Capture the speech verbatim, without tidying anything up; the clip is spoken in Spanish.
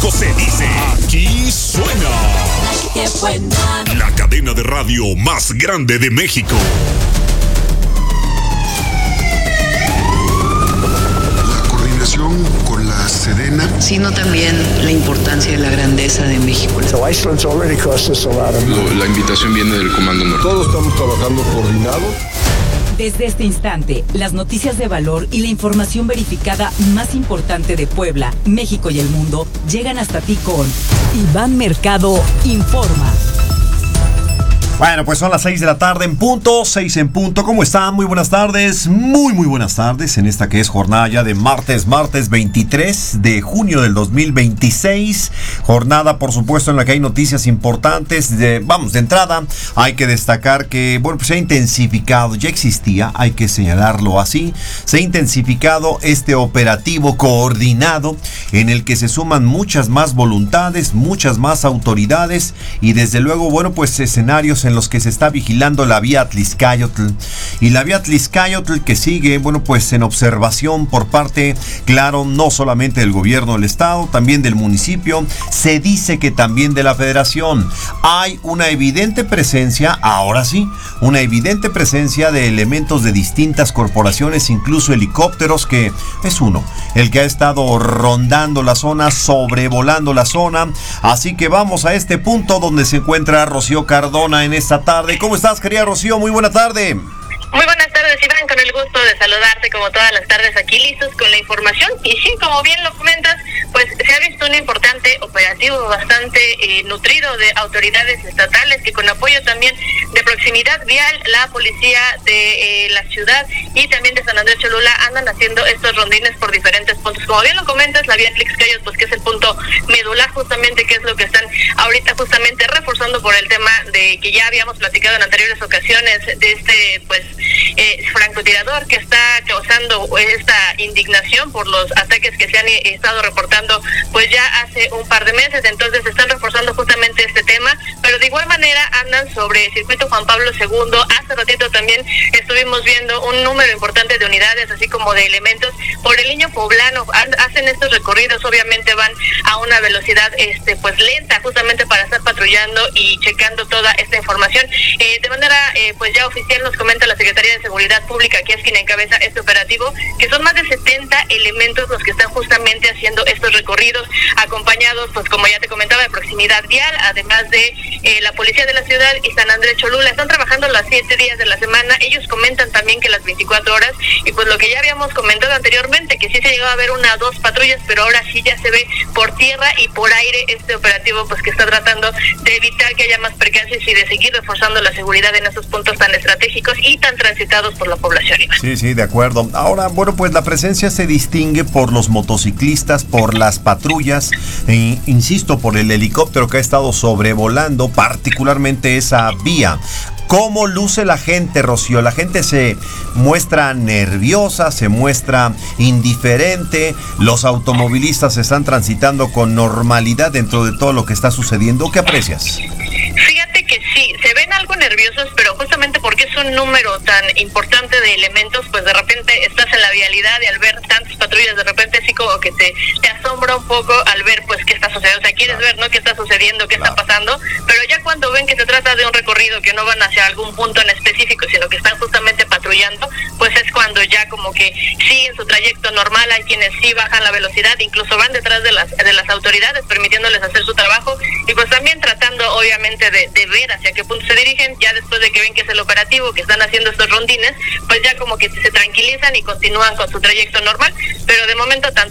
México se dice, aquí suena. ¡Qué buena! La cadena de radio más grande de México. La coordinación con la Sedena, sino también la importancia de la grandeza de México. So Iceland's already cost us a lot of money. La invitación viene del Comando Norte. Todos estamos trabajando coordinados. Desde este instante, las noticias de valor y la información verificada más importante de Puebla, México y el mundo llegan hasta ti con Iván Mercado Informa. Bueno, pues son las seis de la tarde en punto, seis en punto. ¿Cómo están? Muy buenas tardes, muy muy buenas tardes en esta que es jornada ya de martes, martes veintitrés de junio del dos mil veintiséis. Jornada, por supuesto, en la que hay noticias importantes. De, vamos, de entrada, hay que destacar que, bueno, pues se ha intensificado, ya existía, hay que señalarlo así, se ha intensificado este operativo coordinado en el que se suman muchas más voluntades, muchas más autoridades y desde luego, bueno, pues escenarios en los que se está vigilando la vía Atlixcáyotl y la vía Atlixcáyotl que sigue, bueno, pues en observación por parte, claro, no solamente del gobierno del estado, también del municipio, se dice que también de la federación. Hay una evidente presencia, ahora sí, una evidente presencia de elementos de distintas corporaciones, incluso helicópteros, que es uno, el que ha estado rondando la zona, sobrevolando la zona, así que vamos a este punto donde se encuentra Rocío Cardona en esta tarde. ¿Cómo estás, querida Rocío? Muy buena tarde. Muy buenas tardes, Iván, con el gusto de saludarte como todas las tardes aquí, listos con la información. Y sí, como bien lo comentas, pues se ha visto un importante operativo bastante eh, nutrido de autoridades estatales que con apoyo también de Proximidad Vial, la policía de eh, la ciudad y también de San Andrés Cholula andan haciendo estos rondines por diferentes puntos. Como bien lo comentas, la vía Atlixcáyotl, pues que es el punto medular justamente, que es lo que están ahorita justamente reforzando por el tema de que ya habíamos platicado en anteriores ocasiones de este, pues, Eh, francotirador que está causando esta indignación por los ataques que se han eh, estado reportando pues ya hace un par de meses. Entonces están reforzando justamente este tema, pero de igual manera andan sobre el circuito Juan Pablo segundo. Hace ratito también estuvimos viendo un número importante de unidades, así como de elementos por el Niño Poblano. Hacen estos recorridos, obviamente van a una velocidad este pues lenta, justamente para estar patrullando y checando toda esta información. Eh, de manera eh, pues ya oficial nos comenta la Secretaría de Seguridad Pública, que es quien encabeza este operativo, que son más de setenta elementos los que están justamente haciendo estos recorridos, acompañados, pues como ya te comentaba, de Proximidad Vial, además de eh, la Policía de la Ciudad y San Andrés Cholula. Están trabajando los siete días de la semana. Ellos comentan también que las veinticuatro horas, y pues lo que ya habíamos comentado anteriormente, que sí se llegaba a ver una o dos patrullas, pero ahora sí ya se ve por tierra y por aire este operativo, pues que está tratando de evitar que haya más percances y de seguir reforzando la seguridad en esos puntos tan estratégicos y tan transitados por la población. Sí, sí, de acuerdo. Ahora, bueno, pues la presencia se distingue por los motociclistas, por las patrullas, e, insisto, por el helicóptero que ha estado sobrevolando particularmente esa vía. ¿Cómo luce la gente, Rocío? La gente se muestra nerviosa, se muestra indiferente, los automovilistas están transitando con normalidad dentro de todo lo que está sucediendo. ¿Qué aprecias? Fíjate que sí, se ven algo nerviosos, pero justamente porque es un número tan importante de elementos, pues de repente estás en la vialidad y al ver tantas patrullas, de repente sí como que te, te asombra un poco al ver pues qué está sucediendo. O sea, quieres ver, ¿no?, qué está sucediendo, qué está pasando, pero ya cuando ven que se trata de un recorrido, que no van hacia algún punto en específico, sino que están justamente patrullando, pues es cuando ya como que siguen su trayecto normal. Hay quienes sí bajan la velocidad, incluso van detrás de las de las autoridades, permitiéndoles hacer su trabajo, y pues también tratando obviamente de, de ver hacia qué punto se dirigen. Ya después de que ven que es el operativo, que están haciendo estos rondines, pues ya como que se tranquilizan y continúan con su trayecto normal, pero de momento tanto